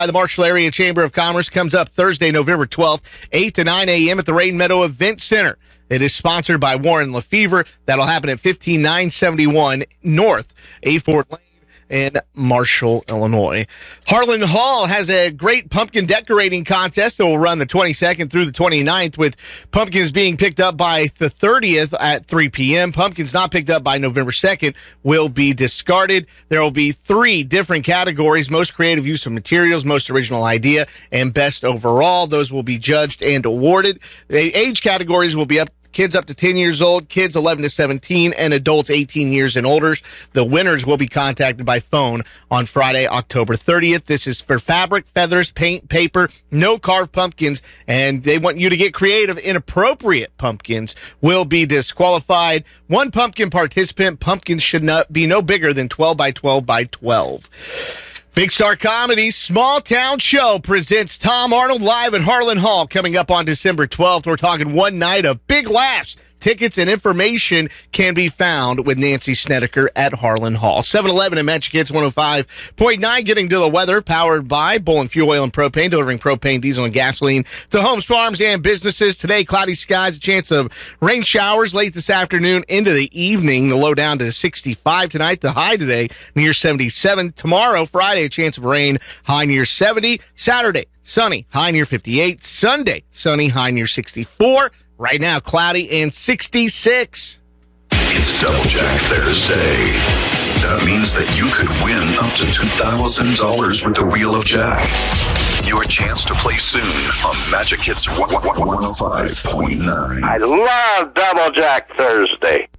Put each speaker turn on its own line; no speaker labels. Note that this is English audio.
The Marshall Area Chamber of Commerce comes up Thursday, November 12th, 8 to 9 a.m. at the Rain Meadow Event Center. It is sponsored by Warren Lefevre. That'll happen at 15971 North A4 Lane in Marshall, Illinois. Harlan Hall has a great pumpkin decorating contest that will run the 22nd through the 29th, with pumpkins being picked up by the 30th at 3 p.m. Pumpkins not picked up by November 2nd will be discarded. There will be 3 different categories: most creative use of materials, most original idea, and best overall. Those will be judged and awarded. The age categories will be kids up to 10 years old, kids 11 to 17, and adults 18 years and older. The winners will be contacted by phone on Friday, October 30th. This is for fabric, feathers, paint, paper, no carved pumpkins, and they want you to get creative. Inappropriate pumpkins will be disqualified. 1 pumpkin participant. Pumpkins should not be no bigger than 12 by 12 by 12. Big Star Comedy's Small Town Show presents Tom Arnold live at Harlan Hall coming up on December 12th. We're talking one night of big laughs. Tickets and information can be found with Nancy Snedeker at Harlan Hall. 7-Eleven and Magic Hits 105.9. Getting to the weather, powered by Bolin Fuel Oil and Propane, delivering propane, diesel, and gasoline to homes, farms, and businesses. Today, cloudy skies, a chance of rain showers late this afternoon into the evening. The low down to 65 tonight. The high today near 77. Tomorrow, Friday, a chance of rain, high near 70. Saturday, sunny, high near 58. Sunday, sunny, high near 64. Right now, cloudy and 66.
It's Double Jack Thursday. That means that you could win up to $2,000 with the Wheel of Jack. Your chance to play soon on Magic Hits 105.9.
I love Double Jack Thursday.